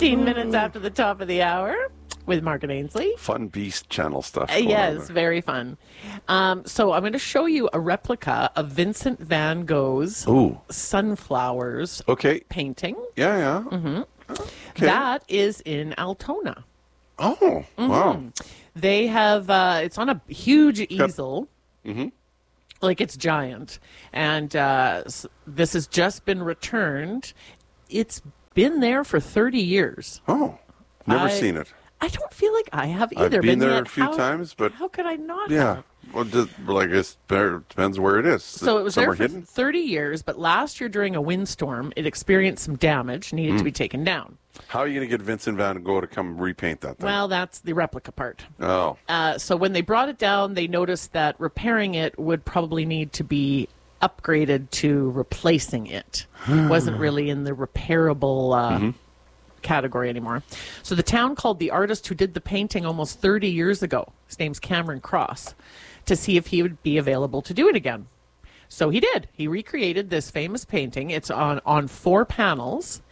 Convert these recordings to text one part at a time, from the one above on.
15 minutes after the top of the hour with Mark and Ainsley. Fun Beast Channel stuff. going on Yes, there. very fun. So I'm going to show you a replica of Vincent van Gogh's Ooh. Sunflowers Okay. painting. Yeah. Okay. That is in Altona. Oh, wow. They have, it's on a huge easel. Like it's giant. And this has just been returned. It's been there for 30 years. Oh, never I- seen it. I don't feel like I have either. I've been but there yet a few times, but how could I not yeah. have? Well, I guess it depends where it is. So it was there Somewhere for hidden? 30 years, but last year during a windstorm, it experienced some damage, needed to be taken down. How are you going to get Vincent van Gogh to come repaint that thing? Well, that's the replica part. Oh, So when they brought it down, they noticed that repairing it would probably need to be upgraded to replacing it. It wasn't really in the repairable category anymore. So the town called the artist who did the painting almost 30 years ago, his name's Cameron Cross, to see if he would be available to do it again. So he did. He recreated this famous painting. It's on 4 panels,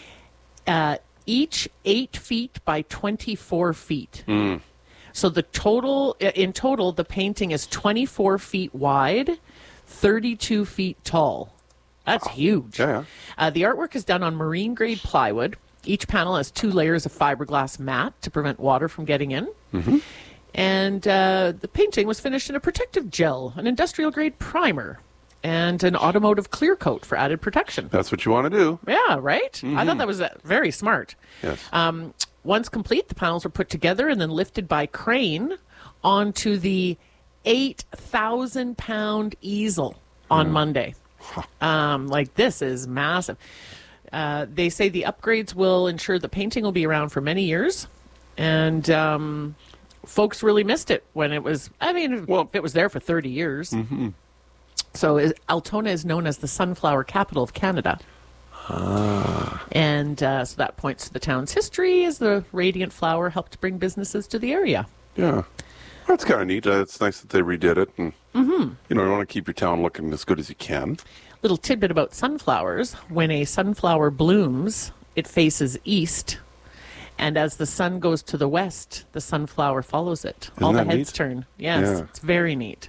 each 8 feet by 24 feet. So in total, the painting is 24 feet wide, 32 feet tall. That's huge. Yeah. The artwork is done on marine grade plywood. Each panel has 2 layers of fiberglass mat to prevent water from getting in. And the painting was finished in a protective gel, an industrial grade primer, and an automotive clear coat for added protection. That's what you want to do. Yeah, right? I thought that was very smart. Yes. Once complete, the panels were put together and then lifted by crane onto the 8,000-pound easel on Monday. This is massive. They say the upgrades will ensure the painting will be around for many years. And folks really missed it when it was, if it was there for 30 years. So Altona is known as the sunflower capital of Canada. And so that points to the town's history as the radiant flower helped bring businesses to the area. Yeah. That's kind of neat. It's nice that they redid it. And, you want to keep your town looking as good as you can. Little tidbit about sunflowers. When a sunflower blooms, it faces east. And as the sun goes to the west, the sunflower follows it. All the that heads neat? turn. Yes, Yeah. it's very neat.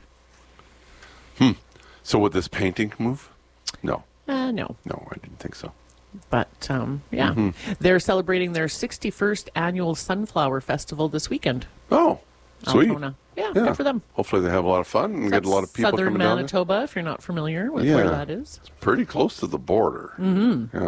So would this painting move? No. No. No, I didn't think so. But, yeah. They're celebrating their 61st annual Sunflower Festival this weekend. Oh, sweet. Altona. Yeah, good for them. Hopefully they have a lot of fun and get a lot of people Southern coming down there. Manitoba, if you're not familiar with where that is. It's pretty close to the border. Yeah.